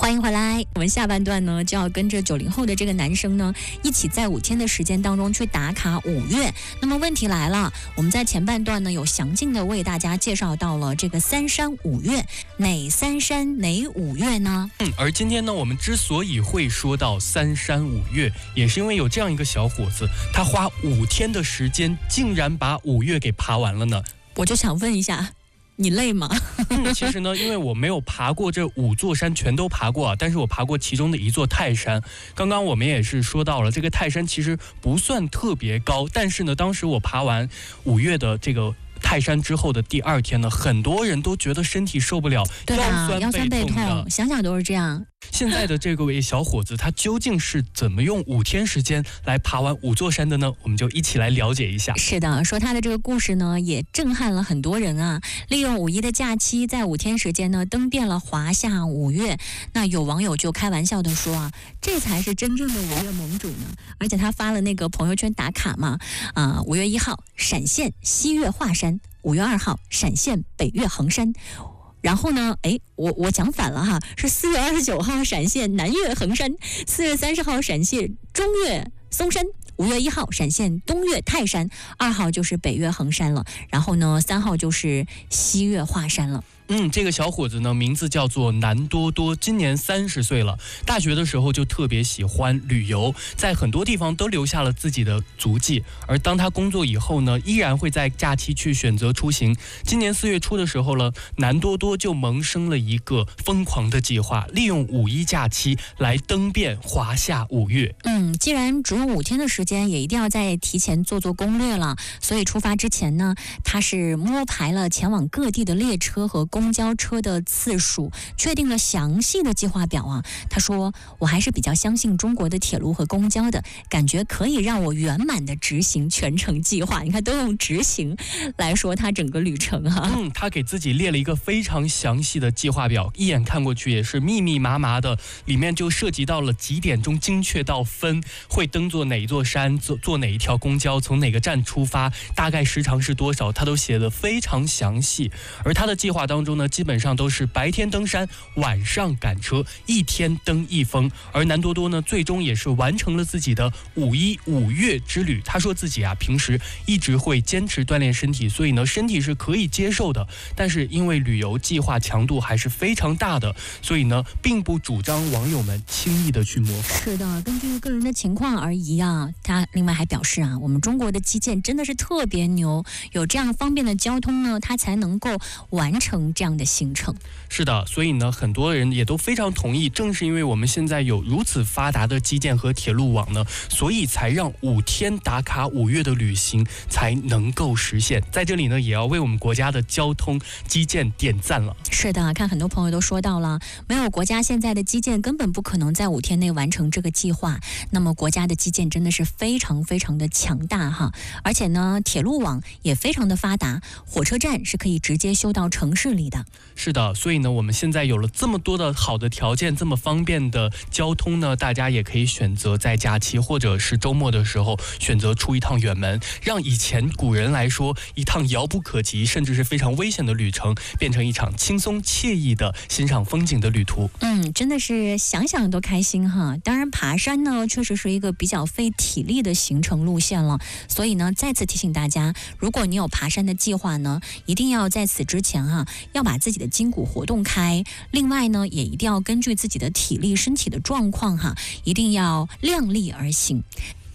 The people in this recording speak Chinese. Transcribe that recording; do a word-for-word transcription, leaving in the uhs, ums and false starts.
欢迎回来，我们下半段呢就要跟着九零后的这个男生呢一起在五天的时间当中去打卡五岳。那么问题来了，我们在前半段呢有详尽的为大家介绍到了这个三山五岳，哪三山哪五岳呢？ 嗯，而今天呢我们之所以会说到三山五岳，也是因为有这样一个小伙子，他花五天的时间竟然把五岳给爬完了呢。 我就想问一下，你累吗？ 嗯，其实呢，因为我没有爬过这五座山，全都爬过啊，但是我爬过其中的一座泰山。刚刚我们也是说到了，这个泰山其实不算特别高，但是呢，当时我爬完五岳的这个泰山之后的第二天呢，很多人都觉得身体受不了， 对啊，腰酸背痛痛，想想都是这样。 现在的这个位小伙子，他究竟是怎么用五天时间来爬完五座山的呢？我们就一起来了解一下。 是的，说他的这个故事呢，也震撼了很多人啊。利用五一的假期，在五天时间呢，登遍了华夏五岳。那有网友就开玩笑的说啊，这才是真正的五岳盟主呢。而且他发了那个朋友圈打卡嘛，啊，五月一号陕县西岳华山，五月二号陕县北岳衡山。然后呢，哎，我我讲反了哈，是四月二十九号陕县南岳衡山，四月三十号陕县中岳嵩山，五月一号陕县东岳泰山，二号就是北岳衡山了，然后呢，三号就是西岳华山了。 嗯，这个小伙子呢，名字叫做南多多，今年三十岁了。大学的时候就特别喜欢旅游，在很多地方都留下了自己的足迹。而当他工作以后呢，依然会在假期去选择出行。今年四月初的时候呢，南多多就萌生了一个疯狂的计划，利用五一假期来登遍华夏五岳。 嗯，既然只有五天的时间，也一定要再提前做做攻略了。所以出发之前呢，他是摸排了前往各地的列车和公交车的次数，确定了详细的计划表啊。他说，我还是比较相信中国的铁路和公交的，感觉可以让我圆满的执行全程计划。你看，都用执行来说他整个旅程啊。 嗯，他给自己列了一个非常详细的计划表，一眼看过去也是密密麻麻的，里面就涉及到了几点钟精确到分，会登坐哪一座山，坐坐哪一条公交，从哪个站出发，大概时长是多少，他都写得非常详细。而他的计划当中中呢，基本上都是白天登山，晚上赶车，一天登一峰。而南多多呢，最终也是完成了自己的五一五岳之旅。他说自己啊，平时一直会坚持锻炼身体，所以呢，身体是可以接受的。但是因为旅游计划强度还是非常大的，所以呢，并不主张网友们轻易的去模仿。 是的，根据个人的情况而已啊。他另外还表示啊，我们中国的基建真的是特别牛，有这样方便的交通呢，他才能够完成这样的行程。 是的，所以呢，很多人也都非常同意，正是因为我们现在有如此发达的基建和铁路网呢，所以才让五天打卡五岳的旅行才能够实现。在这里呢，也要为我们国家的交通基建点赞了。 是的，看很多朋友都说到了，没有国家现在的基建根本不可能在五天内完成这个计划。那么国家的基建真的是非常非常的强大哈，而且呢，铁路网也非常的发达，火车站是可以直接修到城市里的。 是的，所以呢，我们现在有了这么多的好的条件，这么方便的交通呢，大家也可以选择在假期或者是周末的时候选择出一趟远门，让以前古人来说一趟遥不可及甚至是非常危险的旅程变成一场轻松惬意的欣赏风景的旅途。 嗯，真的是想想都开心哈。当然爬山呢确实是一个比较费体力的行程路线了，所以呢再次提醒大家，如果你有爬山的计划呢，一定要在此之前哈，要把自己的筋骨活动开。另外呢，也一定要根据自己的体力身体的状况哈，一定要量力而行。